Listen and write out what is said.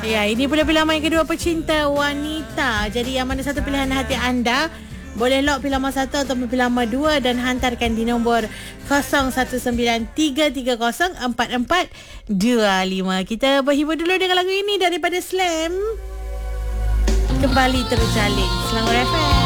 Ya, ini pula pilihan yang kedua, pecinta wanita. Jadi yang mana satu pilihan hati anda? Boleh lock pilihan nombor 1 atau pilihan nombor 2 dan hantarkan di nombor 0193304425. Kita berhibur dulu dengan lagu ini daripada Slam. Kembali terjalin Selangor FM.